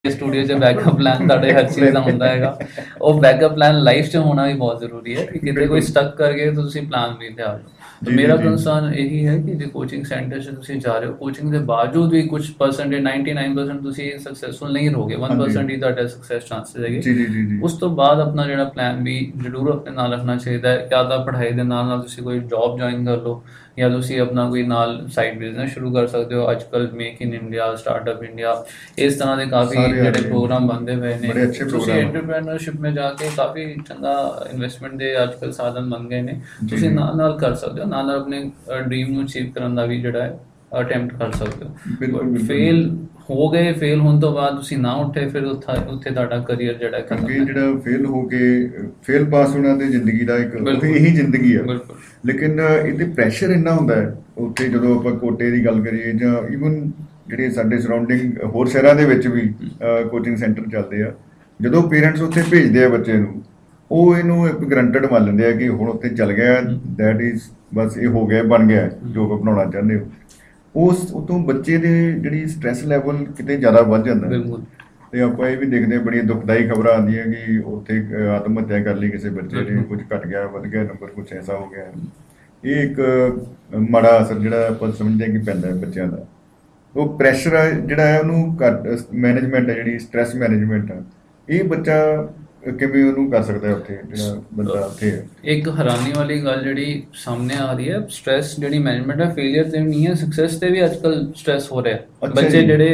Studio 'ਚ backup plan ਤੁਹਾਡੇ ਹਰ ਚੀਜ਼ ਦਾ ਹੁੰਦਾ ਹੈਗਾ। ਉਹ ਬੈਕਅਪ ਪਲਾਨ ਲਾਈਫ 'ਚ ਹੋਣਾ ਵੀ ਬਹੁਤ ਜ਼ਰੂਰੀ ਹੈ ਕਿ ਕਿਤੇ ਕੋਈ ਸਟਕ ਕਰ ਗਏ ਤਾਂ ਤੁਸੀਂ ਪਲਾਨ ਵੀ ਤਿਆਰ ਹੋ। ਤਾਂ ਜੀ ਜੀ ਮੇਰਾ ਜੀ ਕੰਸਰਨ ਇਹੀ ਹੈ ਕਿ ਜੇ ਕੋਚਿੰਗ ਸੈਂਟਰ 'ਚ ਤੁਸੀਂ ਜਾ ਰਹੇ ਹੋ, ਕੋਚਿੰਗ ਦੇ ਬਾਵਜੂਦ ਵੀ ਕੁਝ ਪਰਸੈਂਟੇਜ 99% ਤੁਸੀਂ ਸਕਸੈਸਫੁਲ ਨਹੀਂ ਰਹੋਗੇ, ਹਾਂਜੀ 1% ਹੀ ਤੁਹਾਡਾ ਸਕਸੈਸ ਚਾਂਸਸ ਹੈਗੇ। ਜੀ ਜੀ ਜੀ ਜੀ ਉਸ ਤੋਂ ਬਾਅਦ ਆਪਣਾ ਜਿਹੜਾ ਪਲਾਨ ਵੀ ਜ਼ਰੂਰ ਆਪਣੇ ਨਾਲ ਰੱਖਣਾ ਚਾਹੀਦਾ ਹੈ। ਜਾਂ ਤਾਂ ਪੜ੍ਹਾਈ ਦੇ ਨਾਲ ਨਾਲ ਤੁਸੀਂ ਕੋਈ ਜੌਬ ਜੁਆਇਨ ਕਰ ਲਓ, ਜਾਂ ਤੁਸੀਂ ਆਪਣਾ ਕੋਈ ਨਾਲ ਸਾਈਡ ਬਿਜ਼ਨਸ ਸ਼ੁਰੂ ਕਰ ਸਕਦੇ ਹੋ। ਅੱਜ ਕੱਲ੍ਹ make in India, startup India, ਇਸ ਤਰ੍ਹਾਂ ਦੇ ਕਾਫੀ ਸਾਰੇ ਆ ਜਿਹੜੇ ਰਹੇ हैं ਪ੍ਰੋਗਰਾਮ ਬਣਦੇ ਪਏ ਨੇ। बड़े अच्छे ਤੁਸੀਂ प्रोग्राम है ਐਂਟਰਪ੍ਰੈਨਰਸ਼ਿਪ में ਜਾ ਕੇ ਕਾਫੀ ਚੰਗਾ ਇਨਵੈਸਟਮੈਂਟ ਦੇ ਅੱਜ ਕੱਲ੍ਹ ਸਾਧਨ ਬਣ ਗਏ ਨੇ। जी ਤੁਸੀਂ जी ਨਾਲ ਨਾਲ ਕਰ ਸਕਦੇ ਹੋ, ਨਾਲ ਨਾਲ ਆਪਣੇ ਡ੍ਰੀਮ ਨੂੰ ਅਚੀਵ ਕਰਨ ਦਾ ਵੀ ਜਿਹੜਾ ਹੈ ਅਟੈਂਪਟ ਕਰ ਸਕਦੇ ਹੋ। बिल्कुल ਬਟ बिल्कुल ਫੇਲ ਹੋ ਗਏ, ਫੇਲ ਹੋਣ ਤੋਂ ਬਾਅਦ ਤੁਸੀਂ ਨਾ ਉੱਠੇ, ਫਿਰ ਉੱਥੇ ਤੁਹਾਡਾ ਕਰੀਅਰ ਜਿਹੜਾ ਖਤਮ ਕਿਉਂਕਿ ਹੈ। ਜਿਹੜਾ ਫੇਲ ਹੋ ਕੇ ਫੇਲ ਪਾਸ ਹੋਣਾ ਤੇ ਜ਼ਿੰਦਗੀ ਦਾ ਇੱਕ ਬਿਲਕੁਲ ਇਹੀ ਜ਼ਿੰਦਗੀ ਆ। ਬਿਲਕੁਲ ਲੇਕਿਨ ਇਹਦੇ ਪ੍ਰੈਸ਼ਰ ਇੰਨਾ ਹੁੰਦਾ ਹੈ ਉੱਥੇ, ਜਦੋਂ ਆਪਾਂ ਕੋਟੇ ਦੀ ਗੱਲ ਕਰੀਏ ਜਾਂ ਈਵਨ ਜਿਹੜੇ ਸਾਡੇ ਸਰਾਊਂਡਿੰਗ ਹੋਰ ਸ਼ਹਿਰਾਂ ਦੇ ਵਿੱਚ ਵੀ ਕੋਚਿੰਗ ਸੈਂਟਰ ਚੱਲਦੇ ਆ, ਜਦੋਂ ਪੇਰੈਂਟਸ ਉੱਥੇ ਭੇਜਦੇ ਆ ਬੱਚੇ ਨੂੰ, ਉਹ ਇਹਨੂੰ ਇੱਕ ਗਰੰਟਡ ਮੰਨ ਲੈਂਦੇ ਆ ਕਿ ਹੁਣ ਉੱਥੇ ਚੱਲ ਗਿਆ, ਦੈਟ ਇਜ਼ ਬਸ ਇਹ ਹੋ ਗਿਆ, ਬਣ ਗਿਆ ਜੋ ਬਣਾਉਣਾ ਚਾਹੁੰਦੇ ਹੋ। ਉਸ ਉਤੋਂ ਬੱਚੇ ਦੇ ਜਿਹੜੀ ਸਟ੍ਰੈਸ ਲੈਵਲ ਕਿਤੇ ਜ਼ਿਆਦਾ ਵੱਧ ਜਾਂਦਾ ਹੈ। ਬਿਲਕੁਲ ਤੇ ਆਪਾਂ ਇਹ ਵੀ ਦੇਖਦੇ ਹਾਂ, ਬੜੀਆਂ ਦੁਖਦਾਈ ਖਬਰਾਂ ਆਉਂਦੀਆਂ ਕਿ ਉੱਥੇ ਆਤਮ ਹੱਤਿਆ ਕਰ ਲਈ ਕਿਸੇ ਬੱਚੇ ਨੇ, ਕੁਝ ਘਟ ਗਿਆ, ਵੱਧ ਗਿਆ ਨੰਬਰ, ਕੁਝ ਐਸਾ ਹੋ ਗਿਆ। ਇਹ ਇੱਕ ਮਾੜਾ ਅਸਰ ਜਿਹੜਾ ਆਪਾਂ ਸਮਝਦੇ ਹਾਂ ਕਿ ਪੈਂਦਾ ਹੈ ਬੱਚਿਆਂ ਦਾ। ਉਹ ਪ੍ਰੈਸ਼ਰ ਆ ਜਿਹੜਾ ਹੈ ਉਹਨੂੰ ਘੱਟ, ਮੈਨੇਜਮੈਂਟ ਹੈ ਜਿਹੜੀ ਸਟ੍ਰੈਸ ਮੈਨੇਜਮੈਂਟ ਆ, ਇਹ ਬੱਚਾ ਕਿਵੇਂ ਉਹਨੂੰ ਕਰ ਸਕਦਾ ਹੈ ਉੱਥੇ, ਜਿਹੜਾ ਬੰਦਾ ਉੱਥੇ ਹੈ। ਇੱਕ ਹੈਰਾਨੀ ਵਾਲੀ ਗੱਲ ਜਿਹੜੀ ਸਾਹਮਣੇ ਆ ਰਹੀ ਹੈ, ਸਟ੍ਰੈਸ ਜਿਹੜੀ ਮੈਨੇਜਮੈਂਟ ਹੈ, ਫੇਲੀਅਰ ਤੇ ਵੀ ਨਹੀਂ ਹੈ, ਸਕਸੈਸ ਤੇ ਵੀ ਅੱਜ ਕੱਲ੍ਹ ਸਟ੍ਰੈਸ ਹੋ ਰਿਹਾ। ਅੱਛਾ ਬੱਚੇ ਜੀ। ਜਿਹੜੇ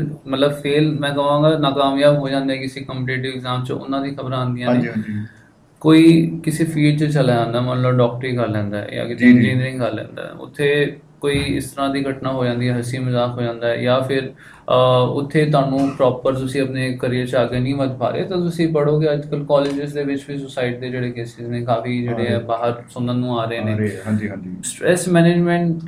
ਫੇਲ ਮੈਂ ਕਹਾਂਗਾ ਨਾਕਾਮਯਾਬ ਹੋ ਜਾਂਦੇ ਕਿਸੇ ਕੰਪੀਟੀਟਿਵ ਐਗਜ਼ਾਮ 'ਚ, ਉਹਨਾਂ ਦੀ ਖਬਰਾਂ ਆਉਂਦੀਆਂ ਨੇ। ਹਾਂਜੀ ਹਾਂਜੀ ਕੋਈ ਕਿਸੇ ਫੀਲਡ 'ਚ ਚਲਾ ਜਾਂਦਾ, ਮੰਨ ਲਓ ਡਾਕਟਰੀ ਕਰ ਲੈਂਦਾ ਹੈ ਜਾਂ ਕਿਤੇ ਜੀ ਜੀ ਇੰਜੀਨੀਅਰਿੰਗ ਕਰ ਲੈਂਦਾ ਹੈ, ਉੱਥੇ ਕੋਈ ਇਸ ਤਰ੍ਹਾਂ ਦੀ ਘਟਨਾ ਹੋ ਜਾਂਦੀ ਹੈ, ਹੱਸੀ ਮਜ਼ਾਕ ਹੋ ਜਾਂਦਾ ਹੈ, ਜਾਂ ਫਿਰ ਉੱਥੇ ਤੁਹਾਨੂੰ ਪ੍ਰੋਪਰ ਤੁਸੀਂ ਆਪਣੇ ਕਰੀਅਰ 'ਚ ਅੱਗੇ ਨਹੀਂ ਵੱਧ ਪਾ ਰਹੇ, ਤਾਂ ਤੁਸੀਂ ਪੜ੍ਹੋਗੇ। ਅੱਜ ਕੱਲ੍ਹ ਕਾਲਜਿਸ ਦੇ ਵਿੱਚ ਵੀ ਸੁਸਾਈਡ ਦੇ ਜਿਹੜੇ ਕੇਸਿਸ ਨੇ ਕਾਫੀ ਜਿਹੜੇ ਹੈ ਬਾਹਰ ਸੁਣਨ ਨੂੰ ਆ ਰਹੇ ਨੇ। ਅਰੇ ਹਾਂਜੀ ਹਾਂਜੀ ਸਟ੍ਰੈਸ ਮੈਨੇਜਮੈਂਟ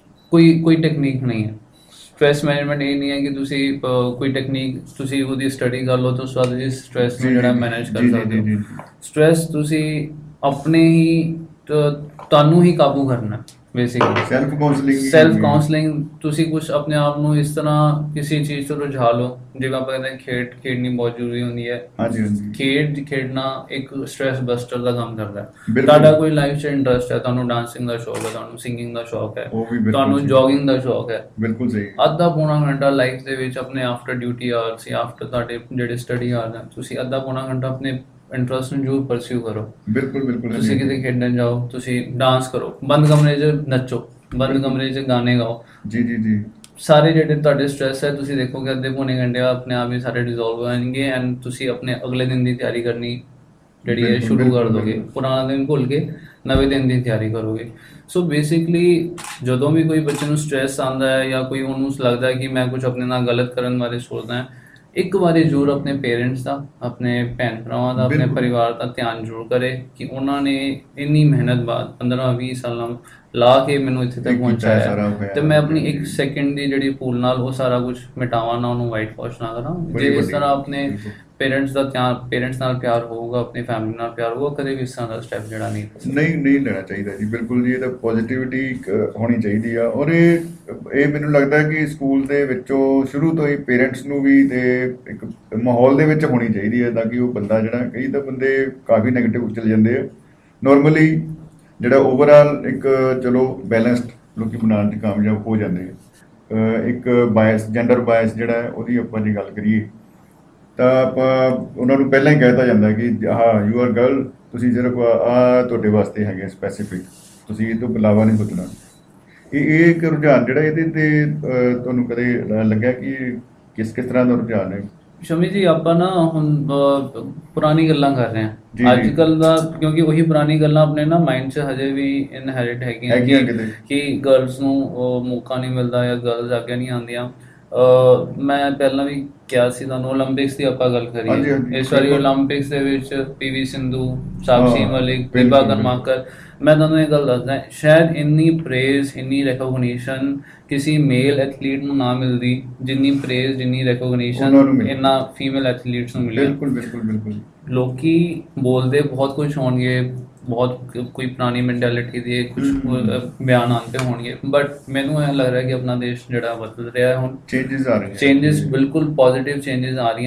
ਕੋਈ ਟੈਕਨੀਕ ਨਹੀਂ ਹੈ। ਸਟ੍ਰੈਸ ਮੈਨੇਜਮੈਂਟ ਇਹ ਨਹੀਂ ਹੈ ਕਿ ਤੁਸੀਂ ਕੋਈ ਟੈਕਨੀਕ ਤੁਸੀਂ ਉਹਦੀ ਸਟੱਡੀ ਕਰ ਲਓ ਤਾਂ ਉਸ ਤੋਂ ਬਾਅਦ ਤੁਸੀਂ ਸਟ੍ਰੈਸ ਨੂੰ ਜੀ ਜਿਹੜਾ ਜੀ ਮੈਨੇਜ ਕਰ ਜੀ ਜੀ ਸਕਦੇ ਜੀ ਹੋ। ਜੀ ਸਟ੍ਰੈਸ ਤੁਸੀਂ ਆਪਣੇ ਹੀ ਤੁਹਾਨੂੰ ਹੀ ਕਾਬੂ ਕਰਨਾ ਬੇਸਿਕਲੀ। ਸੈਲਫ ਕਾਉਂਸਲਿੰਗ ਹੀ ਸੈਲਫ ਕਰਨੀ ਹੈ। ਕਾਉਂਸਲਿੰਗ, ਤੁਸੀਂ ਕੁਝ ਆਪਣੇ ਆਪ ਨੂੰ ਇਸ ਤਰ੍ਹਾਂ ਕਿਸੇ ਚੀਜ਼ ਤੋਂ ਰੁਝਾ ਲਓ, ਜਿਵੇਂ ਆਪਾਂ ਕਹਿੰਦੇ ਹਾਂ ਖੇਡਣੀ ਬਹੁਤ ਜ਼ਰੂਰੀ ਹੁੰਦੀ ਹੈ। ਹਾਂਜੀ ਹਾਂਜੀ ਖੇਡਣਾ ਇੱਕ ਸਟ੍ਰੈਸ ਬਸਟਰ ਦਾ ਕੰਮ ਕਰਦਾ ਹੈ। ਬਿਲਕੁਲ। ਤੁਹਾਡਾ ਕੋਈ ਲਾਈਫ 'ਚ ਇੰਟਰਸਟ ਹੈ, ਤੁਹਾਨੂੰ ਡਾਂਸਿੰਗ ਦਾ ਸ਼ੌਕ ਹੈ, ਤੁਹਾਨੂੰ ਸਿੰਗਿੰਗ ਦਾ ਸ਼ੌਕ ਹੈ, ਉਹ ਵੀ ਬਿਲਕੁਲ ਤੁਹਾਨੂੰ ਸਹੀ। ਜੋਗਿੰਗ ਦਾ ਸ਼ੌਕ ਹੈ, ਬਿਲਕੁਲ ਸਹੀ। ਅੱਧਾ ਪੌਣਾ ਘੰਟਾ ਲਾਈਫ ਦੇ ਵਿੱਚ ਆਪਣੇ ਆਫਟਰ ਡਿਊਟੀ ਆਵਰਸ ਜਾਂ ਆਫਟਰ ਤੁਹਾਡੇ ਜਿਹੜੇ ਸਟੱਡੀ ਆਵਰਸ ਹਨ, ਤੁਸੀਂ ਅੱਧਾ ਪੌਣਾ ਘੰਟਾ ਆਪਣੇ ਇੰਟਰਸਟ ਨੂੰ ਜ਼ਰੂਰ ਪਰਸਿਊ ਕਰੋ। ਬਿਲਕੁਲ ਬਿਲकुल ਤੁਸੀਂ ਕਿਤੇ ਖੇਡਣ ਜਾਓ, ਤੁਸੀਂ ਡਾਂਸ ਕਰੋ, ਬੰਦ ਕਮਰੇ 'ਚ ਨੱਚੋ, ਬੰਦ ਕਮਰੇ 'ਚ ਗਾਣੇ ਗਾਓ। ਜੀ ਜੀ ਜੀ ਸਾਰੇ ਜਿਹੜੇ ਤੁਹਾਡੇ ਸਟ੍ਰੈਸ ਹੈ, ਤੁਸੀਂ ਦੇਖੋਗੇ ਅੱਧੇ ਪੌਣੇ ਘੰਟੇ ਆਪਣੇ ਆਪ ਹੀ ਸਾਰੇ ਡਿਜ਼ੋਲਵ ਹੋ ਜਾਣਗੇ, ਐਂਡ ਤੁਸੀਂ ਆਪਣੇ ਅਗਲੇ ਦਿਨ ਦੀ ਤਿਆਰੀ ਕਰਨੀ ਜਿਹੜੀ ਹੈ ਬਿਲਕੁਲ, ਸ਼ੁਰੂ ਕਰ ਬਿਲकुल, ਦੋਗੇ। ਬਿਲकुल। ਪੁਰਾਣਾ ਦਿਨ ਭੁੱਲ ਕੇ ਨਵੇਂ ਦਿਨ ਦੀ ਤਿਆਰੀ ਕਰੋਗੇ। ਸੋ ਬੇਸਿਕਲੀ ਜਦੋਂ ਵੀ ਕੋਈ ਬੱਚੇ ਨੂੰ ਸਟ੍ਰੈਸ ਆਉਂਦਾ ਹੈ ਜਾਂ ਕੋਈ ਉਹਨੂੰ ਲੱਗਦਾ ਹੈ ਕਿ ਮੈਂ ਕੁਝ ਆਪਣੇ ਨਾਲ ਗਲਤ ਕਰਨ ਬਾਰੇ ਸੋਚਦਾ ਹਾਂ, ਇੱਕ ਵਾਰੀ ਜ਼ਰੂਰ ਆਪਣੇ ਪੇਰੈਂਟਸ ਦਾ, ਆਪਣੇ ਭੈਣ ਭਰਾਵਾਂ ਦਾ, ਆਪਣੇ ਬਿਲਕੁਲ। ਪਰਿਵਾਰ ਦਾ ਧਿਆਨ ਜ਼ਰੂਰ ਕਰੇ ਕਿ ਉਹਨਾਂ ਨੇ ਇੰਨੀ ਮਿਹਨਤ ਬਾਅਦ 15-20 ਸਾਲਾਂ ਲਾ ਕੇ ਮੈਨੂੰ ਇੱਥੇ ਤੱਕ ਇਹ ਕੀਤਾ ਪਹੁੰਚਾਇਆ ਸਾਰਾ ਹੈ, ਹੋਇਆ। ਤੇ ਮੈਂ ਆਪਣੀ ਜੀ, ਇੱਕ ਜੀ। ਸੈਕਿੰਡ ਦੀ ਜਿਹੜੀ ਭੂਲ ਨਾਲ ਉਹ ਸਾਰਾ ਕੁਝ ਮਿਟਾਵਾਂ ਨਾ, ਉਹਨੂੰ ਵਾਈਟ ਵਾਸ਼ ਨਾ ਕਰਾਂ। ਬੜੀ ਜੇ ਇਸ ਵੱਡੀ ਤਰ੍ਹਾਂ ਗੱਲ, ਆਪਣੇ ਬਿਲਕੁਲ। ਪੇਰੈਂਟਸ ਨਾਲ ਪਿਆਰ ਹੋਊਗਾ, ਆਪਣੀ ਫੈਮਿਲੀ ਨਾਲ ਪਿਆਰ ਹੋਊਗਾ, ਕਦੇ ਵੀ ਇਸ ਤਰ੍ਹਾਂ ਦਾ ਸਟੈਪ ਜਿਹੜਾ ਨਹੀਂ ਲੈ ਸਕਦਾ। ਨਹੀਂ ਲੈਣਾ ਚਾਹੀਦਾ ਜੀ, ਬਿਲਕੁਲ ਜੀ। ਇਹ ਤਾਂ ਪੋਜ਼ਿਟਿਵਿਟੀ ਹੋਣੀ ਚਾਹੀਦੀ ਆ। ਔਰ ਇਹ ਮੈਨੂੰ ਲੱਗਦਾ ਕਿ ਸਕੂਲ ਦੇ ਵਿੱਚੋਂ ਸ਼ੁਰੂ ਤੋਂ ਹੀ ਪੇਰੈਂਟਸ ਨੂੰ ਵੀ ਤੇ ਇੱਕ ਮਾਹੌਲ ਦੇ ਵਿੱਚ ਹੋਣੀ ਚਾਹੀਦੀ ਹੈ, ਤਾਂ ਕਿ ਉਹ ਬੰਦਾ ਜਿਹੜਾ, ਕਈ ਤਾਂ ਬੰਦੇ ਕਾਫੀ ਨੈਗੇਟਿਵ ਚਲੇ ਜਾਂਦੇ ਆ। ਨੋਰਮਲੀ ਜਿਹੜਾ ਓਵਰਆਲ ਇੱਕ ਚਲੋ ਬੈਲੈਂਸਡ ਲੋਕੀ ਬਣਾਉਣ 'ਚ ਕਾਮਯਾਬ ਹੋ ਜਾਂਦੇ ਆ। ਇੱਕ ਬਾਇਸ, ਜੈਂਡਰ ਬਾਇਸ ਜਿਹੜਾ ਹੈ, ਉਹਦੀ ਆਪਾਂ ਜੇ ਗੱਲ ਕਰੀਏ ਤਾਂ ਆਪਾਂ ਉਹਨਾਂ ਨੂੰ ਪਹਿਲਾਂ ਹੀ ਕਹਿ ਦਿੱਤਾ ਜਾਂਦਾ ਕਿ ਹਾਂ ਯੂ ਆਰ ਗਰਲ, ਤੁਸੀਂ ਸਿਰਫ ਆ ਤੁਹਾਡੇ ਵਾਸਤੇ ਹੈਗੇ ਸਪੈਸੀਫਿਕ, ਤੁਸੀਂ ਇਹ ਤੋਂ ਇਲਾਵਾ ਨਹੀਂ ਸੋਚਣਾ। ਇਹ ਇੱਕ ਰੁਝਾਨ ਜਿਹੜਾ ਇਹਦੇ ਤੇ ਤੁਹਾਨੂੰ ਕਦੇ ਲੱਗਿਆ ਕਿ ਕਿਸ ਤਰ੍ਹਾਂ ਦਾ ਰੁਝਾਨ ਹੈ? ਸ਼ਮੀ ਜੀ, ਆਪਾਂ ਨਾ ਹੁਣ ਪੁਰਾਣੀ ਗੱਲਾਂ ਕਰ ਰਹੇ ਜੀ, ਹਾਂ। ਜੀ। ਅੱਜ ਕੱਲ ਦਾ ਕਿਉਂਕਿ ਉਹੀ ਪੁਰਾਣੀ ਗੱਲਾਂ ਆਪਣੇ ਨਾ ਮਾਈਂਡ 'ਚ ਹਜੇ ਵੀ ਇਨਹੈਰਿਟ ਹੈਗੀਆਂ ਕਿਤੇ ਕਿ ਗਰਲਸ ਨੂੰ ਮੌਕਾ ਨਹੀਂ ਮਿਲਦਾ ਜਾਂ ਗਰਲਸ ਅੱਗੇ ਨਹੀਂ ਆਉਂਦੀਆਂ। ਮੈਂ ਪਹਿਲਾਂ ਵੀ ਕਿਹਾ ਸੀ ਤੁਹਾਨੂੰ, ਓਲੰਪਿਕਸ ਦੀ ਆਪਾਂ ਗੱਲ ਹਾਂਜੀ, ਕਰੀਏ, ਹਾਂਜੀ, ਇਸ ਵਾਰੀ ਬਿਲਕੁਲ। ਓਲੰਪਿਕਸ ਦੇ ਵਿੱਚ PV ਸਿੰਧੂ, ਸਾਕਸ਼ੀ ਹਾਂ, ਮਲਿਕ, ਦੀਪਾ ਬਿਲਕੁਲ, ਕਰਮਾਕਰ, ਮੈਂ ਤੁਹਾਨੂੰ ਇਹ ਗੱਲ ਦੱਸਦਾ, ਸ਼ਾਇਦ ਇੰਨੀ ਪ੍ਰੇਜ਼, ਇੰਨੀ ਰੈਕੋਗਨੀਸ਼ਨ ਕਿਸੇ ਮੇਲ ਐਥਲੀਟ ਨੂੰ ਨਾ ਮਿਲਦੀ ਜਿੰਨੀ ਪ੍ਰੇਜ਼, ਜਿੰਨੀ ਉਹਨਾਂ ਨੂੰ ਰੈਕੋਗਨੀਸ਼ਨ ਮਿਲੀ। ਇਹਨਾਂ ਫੀਮੇਲ ਐਥਲੀਟਸ ਨੂੰ ਮਿਲੀ। ਬਿਲਕੁਲ ਬਿਲਕੁਲ ਬਿਲਕੁਲ। ਲੋਕੀ ਬੋਲਦੇ ਬਹੁਤ ਕੁਝ ਹੋਣਗੇ, ਬਹੁਤ ਕੋਈ ਪੁਰਾਣੀ ਮੈਂਟੈਲਿਟੀ ਦੇ ਕੁਝ ਬਿਆਨ ਆਉਂਦੇ ਹੋਣਗੇ, ਬਟ ਮੈਨੂੰ ਇਹ ਲੱਗ ਰਿਹਾ ਕਿ ਆਪਣਾ ਦੇਸ਼ ਜਿਹੜਾ ਬਦਲ ਰਿਹਾ ਹੈ ਹੁਣ, ਚੇਂਜਸ ਆ ਰਹੇ ਚੇਂਜਸ ਬਿਲਕੁਲ ਪੋਜ਼ਿਟਿਵ ਚੇਂਜਸ ਆ ਰਹੀਆਂ।